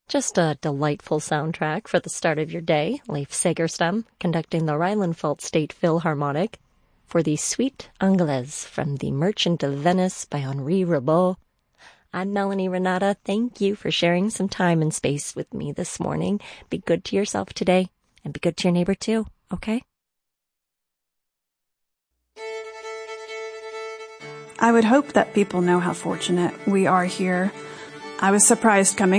Just a delightful soundtrack for the start of your day. Leif Segerstam conducting the Rheinland-Pfalz State Philharmonic for the Suite Anglaise from The Merchant of Venice by Henri Rimbaud. I'm Melanie Renata. Thank you for sharing some time and space with me this morning. Be good to yourself today and be good to your neighbor too, okay? I would hope that people know how fortunate we are here. I was surprised coming